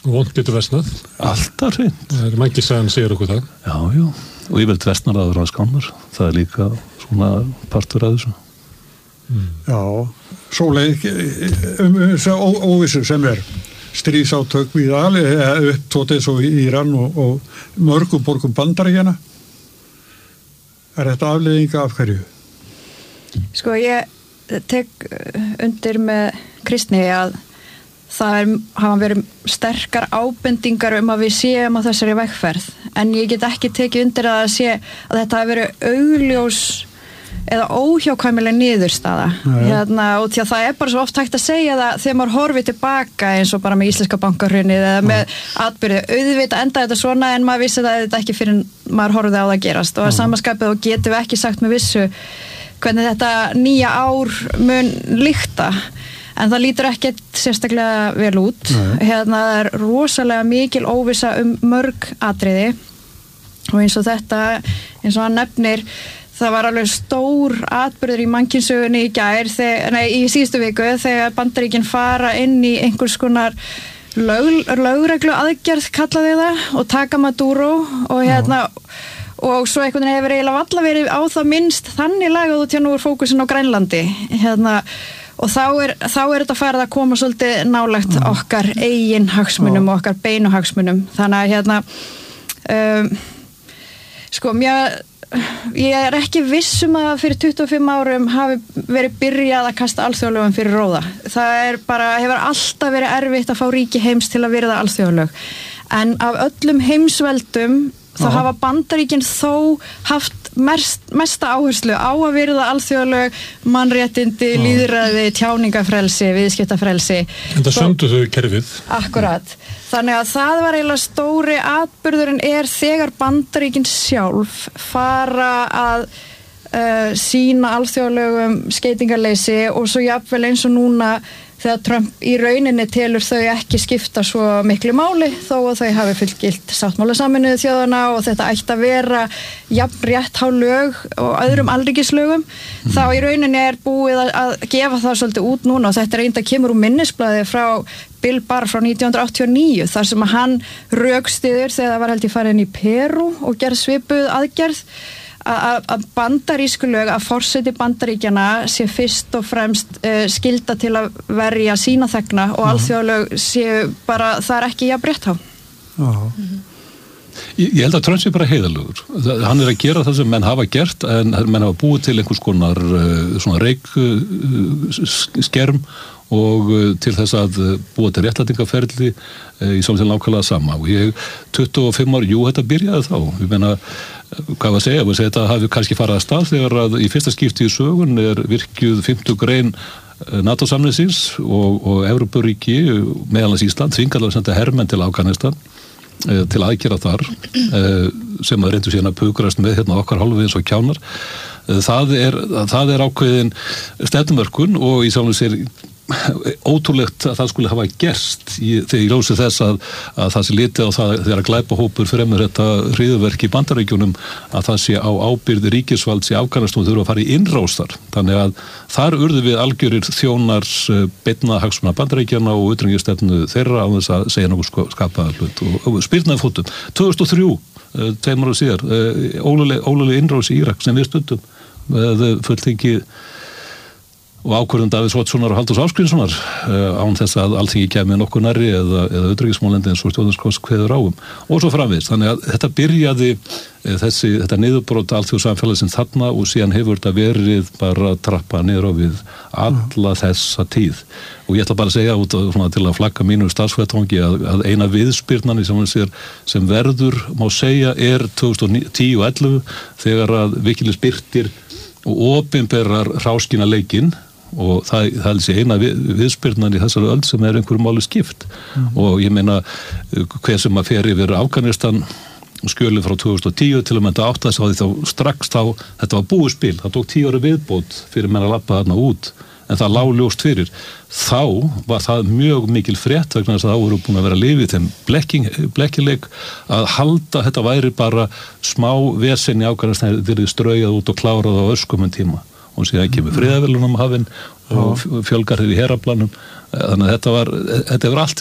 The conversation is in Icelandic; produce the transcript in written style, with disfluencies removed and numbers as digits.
Og vont getur versnað. Alltaf hreint. Það margir sagan segir okkur það. Já. Og yfirleitt versnar að vera skámur. Það líka svona partur af þessu. Já, Sóley, þessu óvissu sem stríðsátök víða upptótið svo í Íran og mörgum borgum Bandaríkjanna. Þetta afleiðing af hverju? Sko, ég tek undir með Kristni að það hafa verið sterkar ábendingar að við séum á þessari vegferð, en ég get ekki tekið undir að þetta hafi verið augljós eða óhjákvæmileg niðurstaða og því að það bara svo oft hægt að segja það þegar maður horfir tilbaka eins og bara með íslenska bankahrunið eða með atbyrði, auðvitað enda þetta svona en maður vissi þetta ekki fyrir maður horfði á það að gerast og að samaskapið og getum við ekki sagt með vissu hvernig þetta nýja ár mun lykta en það lítur ekkert sérstaklega vel út það er rosalega mikil óvissa mörg atriði og eins og þetta, eins og hann nefnir það var alveg stór atburður í mannkynssögunni í síðustu viku þegar Bandaríkin fara inn í einhvers konar lögreglu aðgerð kallaði það og taka Maduro og svo einhvern veginn hefur eiginlega valla verið á það minnst þannig lagað út nú fókusin á Grænlandi og þá er þetta farið að koma svolítið nálægt okkar eigin hagsmunum og okkar beinu hagsmunum þannig að sko ég ekki vissum að fyrir 25 árum hafi verið byrjað að kasta alþjóðlögum fyrir róða. Það hefur alltaf verið erfitt að fá ríki heims til að virða alþjóðlög. En af öllum heimsveldum þá hafa Bandaríkin þó haft mesta áherslu á að virða alþjóðlög, mannréttindi, lýðræði, tjáningafrelsi, viðskiptafrelsi. En það söndu þau kerfið. Akkurat. Þannig að það var eiginlega stóri atburðurinn þegar Bandaríkin sjálf fara að sýna alþjóðlegum skeytingarleysi og svo jafnvel eins og núna þegar Trump í rauninni telur þau ekki skipta svo miklu máli þó að þau hafi fullgilt sáttmála Sameinuðu þjóðanna og þetta ætti að vera jafn rétt há lög og öðrum alríkislögum þá í rauninni búið að gefa það svolítið út núna og þetta reynda kemur úr minnisblaði frá Bill Barr frá 1989 þar sem að hann rökstyður þegar það var held ég farin í Perú og gerð svipuð aðgerð að bandarísku lög að forseti Bandaríkjana sé fyrst og fremst skylda til að verja sína þegna og alþjóðlög séu bara það er ekki jafn rétt á. Ég held að Trump sé bara heiðarlegur. Hann að gera það sem menn hafa gert en menn hafa búið til einhvers konar svona reikskerm og til þess að búa til réttlætingaferli í samtíð nákvæmlega sama og ég 25 ár, þetta byrjaði þá ég meina, hvað var að segja þetta hafi kannski farið að stað þegar að í fyrsta skipti í sögun virkjuð 50 grein NATO-samningsins og Evrópuríki, meðal annars Ísland þvingaði að senda hermenn til Afganistan til aðgera þar sem að reyndu síðan að pukrast með okkar hálfvegins og kjánar það er ákveðin stefnumörkun og í sjálfu sér ótrúlegt að það skulle hafa gerst þegar ég ljósi þess að það sé litið á það þegar að glæpahópur fremur þetta hryðjuverk í Bandaríkjunum að það sé á ábyrgð ríkisvalds í Afganistan og þurfa að fara í innrás þar þannig að þar urðu við algjörir þjónars beinna hagsmuna Bandaríkjanna og utanríkisstefnu þeirra á þess að segja nokkuð skapaða hlut og spyrnaði fótum 2003, 2 ára síðar óluleg innrás í Írak sem við stundum með fulltingi og ákvörðun Davíðs Oddssonar og Halldórs Ásgrímssonar án þess að Alþingi kæmi nokkuð nærri eða utanríkismálendi eins og stjórnarskráin kveður á og svo framvegis. Þannig að þetta byrjaði þetta niðurbrot alþjóðsamfélagsins þarna og síðan hefur þetta verið bara að trappa niður á við alla þessa tíð. Og ég ætla bara að segja út til að flagga mínu starfsvettvangi að eina viðspyrnan sem verður má segja 2010 og 11 þegar að Wikileaks birtir og opinberar hráskina leikinn og það er þessi eina viðspyrnan í þessari öld sem einhverju máli skipt og ég meina hver sem að fer yfir Afganistan skjölið frá 2010 til að mynda 8 þá strax þetta var búið spil, það tók 10 ára viðbót fyrir menn að labba þarna út en það lá ljóst fyrir þá var það mjög mikil frétt vegna þess að þá voru búin að vera að lifa í þeim blekkileik að halda þetta væri bara smá vesen í Afganistan verið straujað út og klárað á öskumum tíma og síðan kemur friðarverðlaunum hafinn og fjölgar í heraflanum þannig að þetta var allt